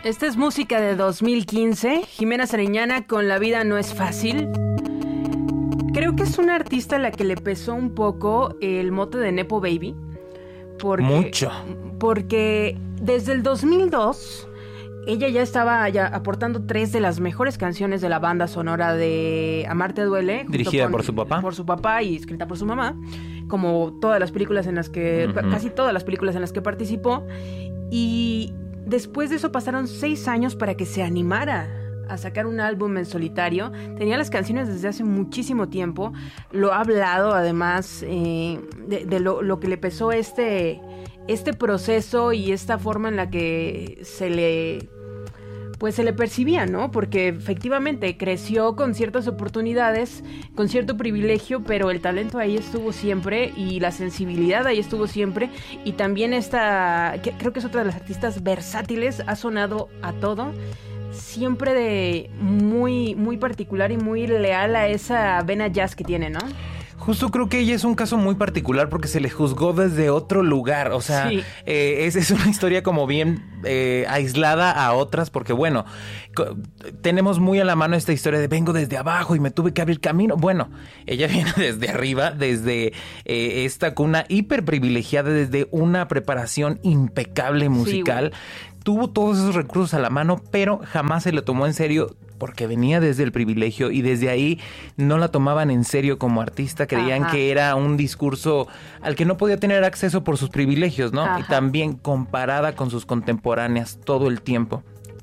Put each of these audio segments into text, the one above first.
Esta es música de 2015, Jimena Sariñana con La vida no es fácil. Creo que es una artista a la que le pesó un poco el mote de Nepo Baby. Mucho. Porque desde el 2002 ella ya estaba aportando 3 de las mejores canciones de la banda sonora de Amarte Duele. Dirigida por su papá. Por su papá y escrita por su mamá. Como todas las películas en las que... Casi todas las películas en las que participó. Y después de eso pasaron 6 años para que se animara a sacar un álbum en solitario. Tenía las canciones desde hace muchísimo tiempo. Lo ha hablado además de lo que le pesó este proceso y esta forma en la que se le percibía, ¿no? Porque efectivamente creció con ciertas oportunidades, con cierto privilegio, pero el talento ahí estuvo siempre y la sensibilidad ahí estuvo siempre. Y también creo que es otra de las artistas versátiles, ha sonado a todo. Siempre de muy, muy particular y muy leal a esa vena jazz que tiene, ¿no? Justo creo que ella es un caso muy particular porque se le juzgó desde otro lugar. O sea, sí. Es una historia como bien aislada a otras porque, bueno, tenemos muy a la mano esta historia de vengo desde abajo y me tuve que abrir camino. Bueno, ella viene desde arriba, desde esta cuna hiper privilegiada, desde una preparación impecable musical. Sí, tuvo todos esos recursos a la mano, pero jamás se lo tomó en serio porque venía desde el privilegio y desde ahí no la tomaban en serio como artista. Creían que era un discurso al que no podía tener acceso por sus privilegios, ¿no? Ajá. Y también comparada con sus contemporáneas todo el tiempo.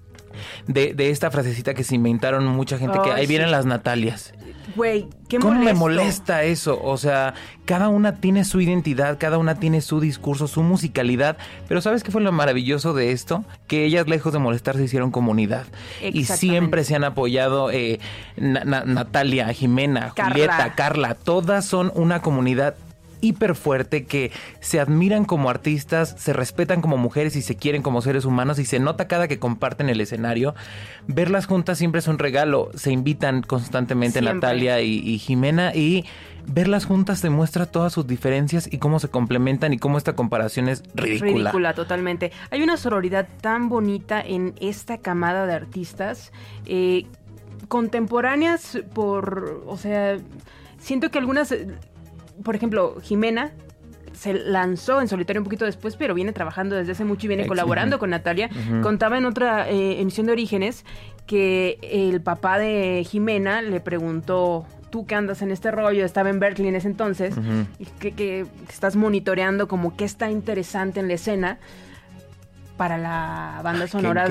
De esta frasecita que se inventaron mucha gente, que ahí vienen las Natalias. Güey, qué ¿cómo molesto? Me molesta eso? O sea, cada una tiene su identidad, cada una tiene su discurso, su musicalidad. Pero ¿sabes qué fue lo maravilloso de esto? Que ellas, lejos de molestar, se hicieron comunidad. Y siempre se han apoyado. Natalia, Jimena, Julieta, Carla, todas son una comunidad hiper fuerte, que se admiran como artistas, se respetan como mujeres y se quieren como seres humanos, y se nota cada que comparten el escenario. Verlas juntas siempre es un regalo. Se invitan constantemente siempre. Natalia y Jimena, y verlas juntas demuestra todas sus diferencias y cómo se complementan y cómo esta comparación es ridícula. Ridícula, totalmente. Hay una sororidad tan bonita en esta camada de artistas contemporáneas o sea, siento que algunas... Por ejemplo, Jimena se lanzó en solitario un poquito después, pero viene trabajando desde hace mucho y viene colaborando con Natalia. Contaba en otra emisión de Orígenes que el papá de Jimena le preguntó: tú que andas en este rollo, estaba en Berkeley en ese entonces, y que estás monitoreando como qué está interesante en la escena para la banda sonora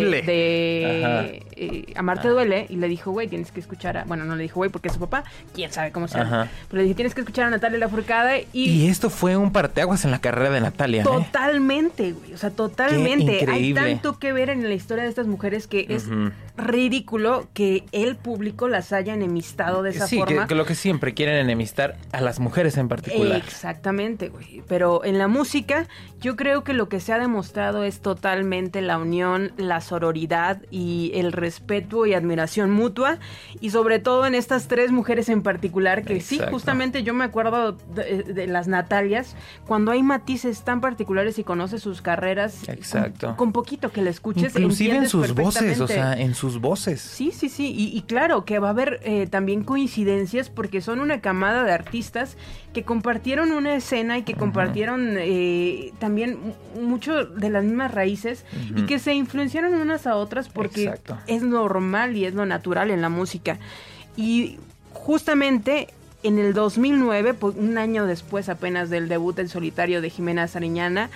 de Amarte Duele, y le dijo, güey, tienes que escuchar bueno, no le dijo güey porque es su papá, quién sabe cómo se llama, pero le dije, tienes que escuchar a Natalia Lafourcade. Y esto fue un parteaguas en la carrera de Natalia. Totalmente, güey, o sea, totalmente. Hay tanto que ver en la historia de estas mujeres que es ridículo que el público las haya enemistado de esa forma. Sí, que lo que siempre quieren enemistar a las mujeres en particular. Exactamente, güey. Pero en la música, yo creo que lo que se ha demostrado es totalmente la unión, la sororidad y el respeto y admiración mutua, y sobre todo en estas 3 mujeres en particular, que sí, justamente yo me acuerdo de las Natalias, cuando hay matices tan particulares y conoces sus carreras. Exacto. Con poquito que la escuches, inclusive en sus voces, o sea, en sus voces. Sí, y claro que va a haber también coincidencias, porque son una camada de artistas que compartieron una escena y que compartieron también mucho de las mismas raíces, y que se influenciaron unas a otras porque es normal y es lo natural en la música. Y justamente en el 2009, un año después apenas del debut en solitario de Jimena Sariñana,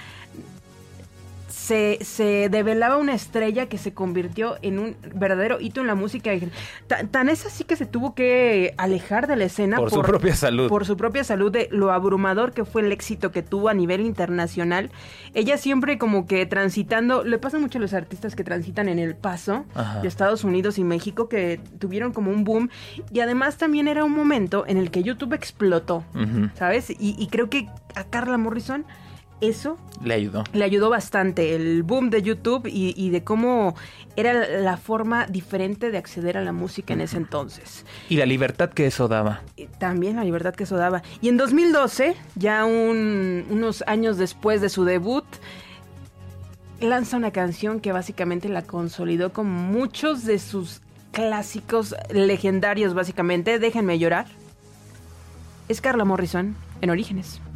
se develaba una estrella que se convirtió en un verdadero hito en la música. Tan es así que se tuvo que alejar de la escena por su propia salud. Por su propia salud, de lo abrumador que fue el éxito que tuvo a nivel internacional. Ella siempre como que transitando, le pasa mucho a los artistas que transitan en el paso de Estados Unidos y México, que tuvieron como un boom, y además también era un momento en el que YouTube explotó, ¿sabes? Y creo que a Carla Morrison eso le ayudó bastante, el boom de YouTube y de cómo era la forma diferente de acceder a la música en ese entonces. Y la libertad que eso daba. También la libertad que eso daba. Y en 2012, ya unos años después de su debut, lanza una canción que básicamente la consolidó con muchos de sus clásicos legendarios, básicamente. Déjenme llorar. Es Carla Morrison en Orígenes.